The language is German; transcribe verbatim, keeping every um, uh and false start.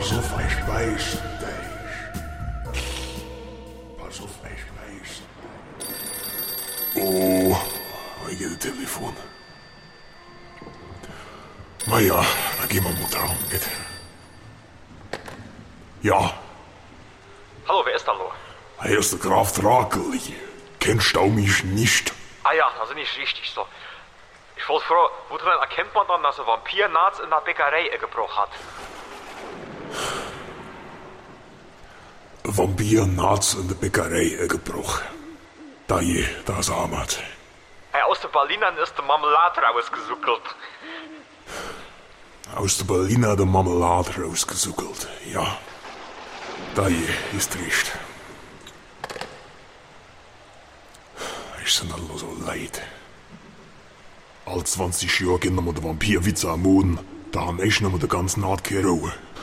Pass auf, ich weiß dich. Pass auf, ich weiß. Oh, ich gehe das Telefon. Na ja, dann gehen wir mal dran mit. Ja. Hallo, wer ist da noch? Hier ist der Graf Drakeli. Kennst du mich nicht? Ah ja, also nicht richtig so. Ich wollte fragen, woran erkennt man dann, dass ein Vampir nachts in der Bäckerei gebrochen hat? Ein Vampir nachts in der Bäckerei gebrochen. Da je, da ist Ahmad. Hey, aus den Berlinern ist der Marmelade rausgesuckelt. Aus der Berliner der Marmelade rausgesuckelt, ja. Da je, ist recht. Ich sind alle so leid. All zwanzig Jahre gehen wir den Vampirwitz am Moden, da haben ich noch mal den ganzen Art keine Ruhe.